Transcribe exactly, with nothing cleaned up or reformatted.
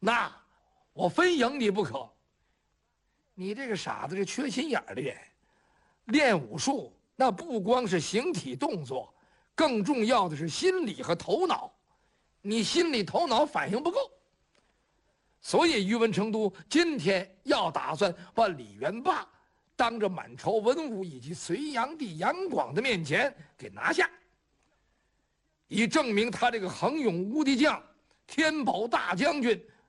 那我非赢你不可。你这个傻子，这缺心眼儿的人，练武术那不光是形体动作，更重要的是心理和头脑。你心理头脑反应不够，所以宇文成都今天要打算把李元霸当着满朝文武以及隋炀帝杨广的面前给拿下，以证明他这个横勇无敌将、天宝大将军